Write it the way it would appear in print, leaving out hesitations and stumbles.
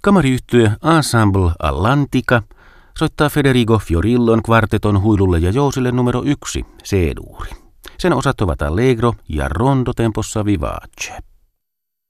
Kamariyhtye Ensemble Atlantica soittaa Federico Fiorillon kvarteton huilulle ja jousille numero 1, C-duuri. Sen osat ovat allegro ja rondo tempossa vivace.